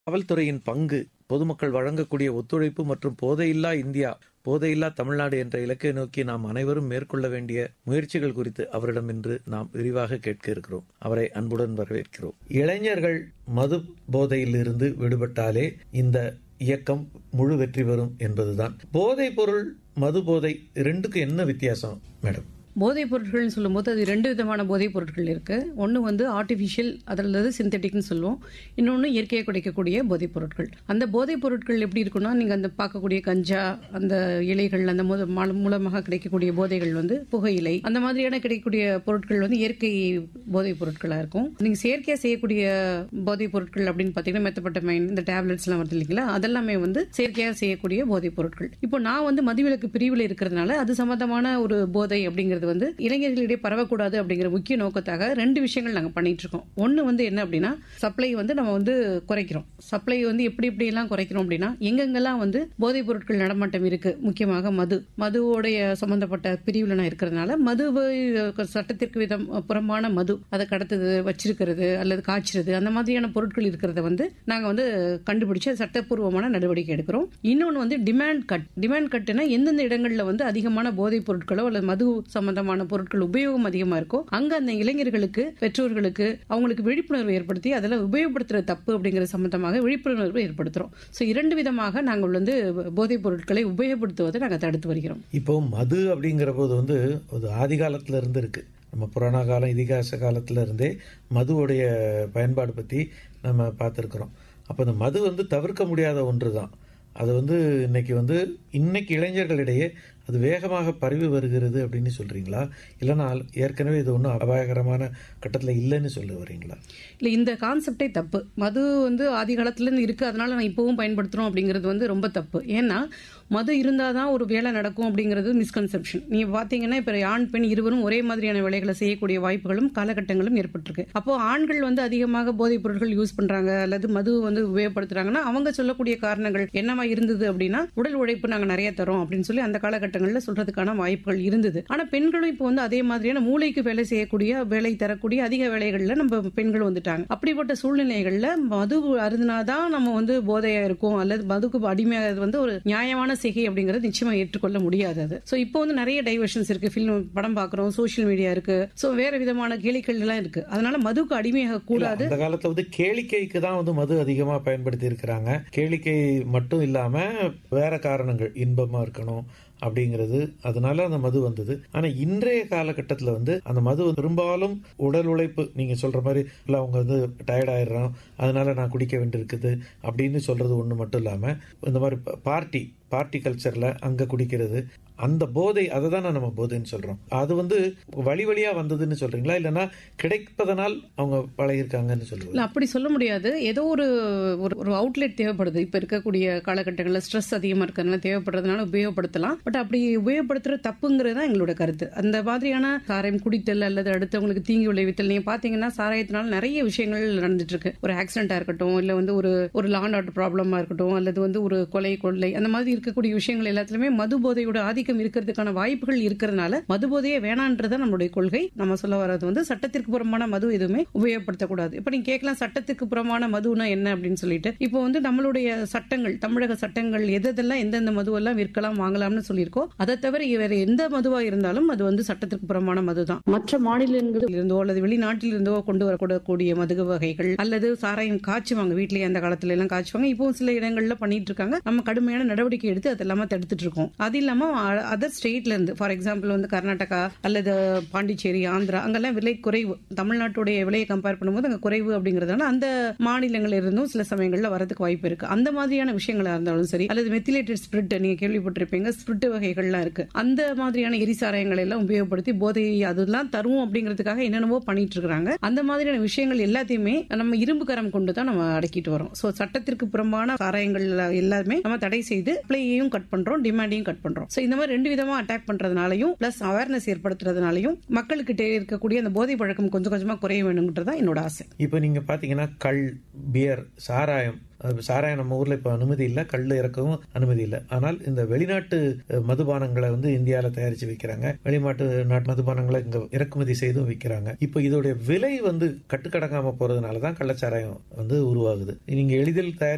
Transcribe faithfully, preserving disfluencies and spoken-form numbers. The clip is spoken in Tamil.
காவல்துறையின் பங்கு, பொதுமக்கள் வழங்கக்கூடிய ஒத்துழைப்பு மற்றும் போதையில்லா இந்தியா, போதையில்லா தமிழ்நாடு என்ற இலக்கை நோக்கி நாம் அனைவரும் மேற்கொள்ள வேண்டிய முயற்சிகள் குறித்து அவரிடம் இன்று நாம் விரிவாக கேட்க இருக்கிறோம். அவரை அன்புடன் வரவேற்கிறோம். இளைஞர்கள் மது போதையிலிருந்து விடுபட்டாலே இந்த இயக்கம் முழு வெற்றி பெறும் என்பதுதான். போதைப் பொருள், மது போதை இரண்டுக்கு என்ன வித்தியாசம் மேடம்? போதைப் பொருட்கள்னு சொல்லும்போது அது ரெண்டு விதமான போதைப் பொருட்கள் இருக்கு. ஒன்று வந்து ஆர்டிஃபிஷியல், அதில் சிந்தட்டிக்னு சொல்லுவோம். இன்னொன்று இயற்கையாக கிடைக்கக்கூடிய போதைப் பொருட்கள். அந்த போதைப் பொருட்கள் எப்படி இருக்குன்னா, நீங்கள் அந்த பார்க்கக்கூடிய கஞ்சா, அந்த இலைகள், அந்த மூலமாக கிடைக்கக்கூடிய போதைகள் வந்து புகையிலை, அந்த மாதிரியான கிடைக்கக்கூடிய பொருட்கள் வந்து இயற்கை போதைப் பொருட்களாக இருக்கும். நீங்கள் செயற்கையாக செய்யக்கூடிய போதைப் பொருட்கள் அப்படின்னு பார்த்தீங்கன்னா மெத்தபட்டமைன், இந்த டேப்லெட்ஸ் எல்லாம் வருது இல்லைங்களா, அதெல்லாமே வந்து செயற்கையாக செய்யக்கூடிய போதைப் பொருட்கள். இப்போ நான் வந்து மதுவிலக்கு பிரிவில் இருக்கிறதுனால அது சம்பந்தமான ஒரு போதை அப்படிங்கிறது வந்து இளைஞர்களிடையே பரவக்கூடாது அப்படிங்கிற முக்கிய நோக்கத்தாக ரெண்டு விஷயங்கள் நாங்க பண்ணிட்டு இருக்கோம். ஒன்னு வந்து என்ன அப்படின்னா, சப்ளை வந்து நம்ம வந்து குறைக்கிறோம். சப்ளை வந்து எப்படி எப்படி எல்லாம் குறைக்கிறோம் அப்படின்னா, எங்கெங்கெல்லாம் வந்து போதைப் பொருட்கள் நடமாட்டம் இருக்கு, முக்கியமாக மது, மதுவோடைய சம்பந்தப்பட்ட பிரிவுல நான் இருக்கிறதுனால மது சட்டத்திற்கு விதம் புறம்பான மது, அதை கடத்துது, வச்சிருக்கிறது அல்லது காய்ச்சிறது, அந்த மாதிரியான பொருட்கள் இருக்கிறத வந்து நாங்க வந்து கண்டுபிடிச்சு சட்டப்பூர்வமான நடவடிக்கை எடுக்கிறோம். இன்னொன்னு வந்து டிமாண்ட் கட். டிமாண்ட் கட்னா எந்தெந்த இடங்கள்ல வந்து அதிகமான போதைப் பொருட்களோ அல்லது மது சம்பந்தமான பொருட்கள் உபயோகம் அதிகமா இருக்கோ அங்க அந்த இளைஞர்களுக்கு, பெற்றோர்களுக்கு அவங்களுக்கு விழிப்புணர்வு ஏற்படுத்தி அதில் உபயோகப்படுத்துற தப்பு அப்படிங்கிற சம்பந்தமாக விழிப்புணர்வு ஏற்படுத்துறோம். ஸோ இரண்டு விதமாக நாங்கள் வந்து போதைப் பொருட்களை உபயோகப்படுத்துவதை நாங்கள் தடுத்து வருகிறோம். இப்போ மது அப்படிங்கிற போது வந்து ஒரு ஆதி காலத்துல இருந்து இருக்கு. நம்ம புராண காலம், இதிகாச காலத்துல இருந்தே மதுவுடைய பயன்பாடு பத்தி நம்ம பார்த்துருக்கிறோம். அப்போ இந்த மது வந்து தவிர்க்க முடியாத ஒன்று தான். அது வந்து இன்னைக்கு வந்து இன்னைக்கு இளைஞர்களிடையே அது வேகமாக பரவி வருகிறது அப்படின்னு சொல்றீங்களா, இல்லைன்னா ஏற்கனவே இது ஒன்றும் அபாயகரமான கட்டத்தில் இல்லைன்னு சொல்ல வரீங்களா? இல்லை, இந்த கான்செப்டே தப்பு. மது வந்து ஆதி காலத்துலேருந்து இருக்கு, அதனால நான் இப்பவும் பயன்படுத்துறோம் அப்படிங்கிறது வந்து ரொம்ப தப்பு. ஏன்னா மது இருந்தாதான் ஒரு வேலை நடக்கும் அப்படிங்கிறது மிஸ்கன்செப்ஷன். நீங்க பாத்தீங்கன்னா இப்ப ஆண் பெண் இருவரும் ஒரே மாதிரியான வேலைகளை செய்யக்கூடிய வாய்ப்புகளும் காலகட்டங்களும் ஏற்பட்டிருக்கு. அப்போ ஆண்கள் வந்து அதிகமாக போதைப் பொருட்கள் யூஸ் பண்றாங்க அல்லது மது வந்து உபயோகப்படுத்துறாங்கன்னா அவங்க சொல்லக்கூடிய காரணங்கள் என்னவா இருந்தது அப்படின்னா, உடல் உழைப்பு நாங்க நிறைய தரோம் அப்படின்னு சொல்லி அந்த காலகட்டங்களில் சொல்றதுக்கான வாய்ப்புகள் இருந்தது. ஆனா பெண்களும் இப்போ வந்து அதே மாதிரியான மூளைக்கு வேலை செய்யக்கூடிய, வேலை தரக்கூடிய அதிக வேலைகள்ல நம்ம பெண்கள் வந்துட்டாங்க. அப்படிப்பட்ட சூழ்நிலைகள்ல மது அருந்தினாதான் நம்ம வந்து போதையா இருக்கும் அல்லது மதுக்கு அடிமையாகிறது வந்து ஒரு நியாயமான சிகை அப்படிங்கறது நிச்சயமா ஏற்றுக்கொள்ள முடியாது. சோ இப்போ வந்து நிறைய டைவர்ஷன்ஸ் இருக்கு. ஃபிலிம், படம் பாக்குறோம், சோசியல் மீடியா இருக்கு, சோ வேற விதமான கேளிக்கைகள் எல்லாம் இருக்கு. அதனால மதுக்கு அடிமையாக கூடாது. அந்த காலத்துல வந்து கேளிக்கைக்கு தான் வந்து மது அதிகமா பயன்படுத்தி இருக்கிறாங்க. கேளிக்கை மட்டும் இல்லாம வேற காரணங்கள், இன்பமா இருக்கணும் அப்படிங்கிறது, அதனால அந்த மது வந்தது. ஆனா இன்றைய காலகட்டத்தில் வந்து அந்த மது பெரும்பாலும் உடல் உழைப்பு, நீங்க சொல்ற மாதிரி அவங்க வந்து டயர்ட் ஆயிடுறோம் அதனால நான் குடிக்க வேண்டியிருக்குது அப்படின்னு சொல்றது ஒண்ணு மட்டும் இல்லாம, இந்த மாதிரி பார்ட்டி பார்ட்டி கல்ச்சர்ல அங்க குடிக்கிறது, அந்த போதை, அதை தானே நம்ம போதைன்னு சொல்றோம். அது வந்து வழி வழியா வந்ததுன்னு சொல்றீங்களா, இல்லைன்னா கிடைப்பதனால் அவங்க பழகிருக்காங்கன்னு சொல்லுவாங்க? அப்படி சொல்ல முடியாது. ஏதோ ஒரு ஒரு அவுட்லெட் தேவைப்படுது. இப்ப இருக்கக்கூடிய காலகட்டங்களில் ஸ்ட்ரெஸ் அதிகமா இருக்கிறதுனால தேவைப்படுறதுனால உபயோகப்படுத்தலாம். பட் அப்படி உபயோகப்படுத்துற தப்புங்கிறது தான் எங்களோட கருத்து. அந்த மாதிரியான சாராயம் குடித்தல் அல்லது அடுத்தவங்களுக்கு தீங்கி விளைவித்தல், நீங்க பாத்தீங்கன்னா சாராயத்தினால நிறைய விஷயங்கள் நடந்துட்டு இருக்கு. ஒரு ஆக்சிடென்டா இருக்கட்டும், இல்ல வந்து ஒரு ஒரு லா அண்ட் ஆர்டர் ப்ராப்ளமா இருக்கட்டும், அல்லது வந்து ஒரு கொலை கொள்ளை, அந்த மாதிரி இருக்கக்கூடிய விஷயங்கள் எல்லாத்துலயுமே மது போதையோட ஆதிக்கம் இருக்கிறதுக்கான வாய்ப்புகள் இருக்கிறதுனால மது போதையே வேணான்றத நம்மளுடைய கொள்கை. நம்ம சொல்ல வர்றது வந்து சட்டத்திற்கு புறமான மது எதுவுமே உபயோகப்படுத்தக்கூடாது. இப்ப நீங்க கேட்கலாம், சட்டத்துக்கு புறமான மதுனா என்ன அப்படின்னு சொல்லிட்டு. இப்போ வந்து நம்மளுடைய சட்டங்கள், தமிழக சட்டங்கள் எதெல்லாம் எந்தெந்த மதுவெல்லாம் விற்கலாம், வாங்கலாம்னு சொல்லியிருக்கோம். அதை தவிர வேற எந்த மதுவா இருந்தாலும் அது வந்து சட்டத்திற்கு புறமான மதுதான். மற்ற மாநிலங்களில் இருந்தோ அல்லது வெளிநாட்டில் இருந்தோ கொண்டு வரக்கூடிய மது வகைகள் அல்லது சாராயம் காய்ச்சுவாங்க வீட்டிலேயே, அந்த காலத்துல எல்லாம் காய்ச்சுவாங்க. இப்போ சில இடங்கள்ல பண்ணிட்டு இருக்காங்க. நம்ம கடுமையான நடவடிக்கை எடுத்து அதெல்லாம தடுத்துட்டு இருக்கோம். அது இல்லாம அதர் ஸ்டேட்ல இருந்து, ஃபார் எக்ஸாம்பிள் வந்து கர்நாடகா அல்லது பாண்டிச்சேரி, ஆந்திரா, அங்கெல்லாம் விலை குறைவு, தமிழ்நாட்டுடைய விலையை கம்பேர் பண்ணும்போது அங்க குறைவு அப்படிங்கறதுனால அந்த மாநிலங்கள் இருந்தும் சில சமயங்கள்ல வரதுக்கு வாய்ப்பு இருக்கு. அந்த மாதிரியான விஷயங்களா இருந்தாலும் சரி, அல்லது மெத்திலேட்டட் ஸ்பிரிட், நீங்க கேள்விப்பட்டிருப்பீங்க, ஸ்பிரிட் வகைகள்லாம் இருக்கு. அந்த மாதிரியான எரிசாராயங்களை எல்லாம் உபயோகப்படுத்தி போதையை அதெல்லாம் தரும் அப்படிங்கிறதுக்காக என்னென்னவோ பண்ணிட்டு இருக்காங்க. அந்த மாதிரியான விஷயங்கள் எல்லாத்தையுமே நம்ம இரும்பு கரம் கொண்டு தான் நம்ம அடக்கிட்டு வரோம். சோ சட்டத்திற்கு புறம்பான சாராயங்கள் எல்லாமே நம்ம தடை செய்து பிளேயையும் கட் பண்றோம், டிமாண்டையும் கட் பண்றோம். சோ இந்த மாதிரி ரெண்டு விதமா அட்டாக் பண்றதுனாலையும் பிளஸ் அவேர்னஸ் ஏற்படுத்துறதுனாலையும் மக்களுக்கிட்டே இருக்கக்கூடிய அந்த போதை பழக்கம் கொஞ்சம் கொஞ்சமா குறைய வேணும்ன்றதா என்னோட ஆசை. இப்ப நீங்க பாத்தீங்கன்னா கள், பியர், சாராயம், சாராயம் நம்ம ஊர்ல இப்ப அனுமதி இல்ல, கல் இறக்கவும் அனுமதி இல்ல. ஆனால் இந்த வெளிநாட்டு மதுபானங்களை வந்து இந்தியாவில தயாரிச்சு விற்கிறாங்க, வெளிநாட்டு நாட்டு மதுபானங்களை இங்க இறக்குமதி செய்தும் விற்கிறாங்க. இப்ப இதோடைய விலை வந்து கட்டுக்கடங்காம போறதுனாலதான் கள்ளச்சாராயம் வந்து உருவாகுது. நீங்க எளிதில் தயாரி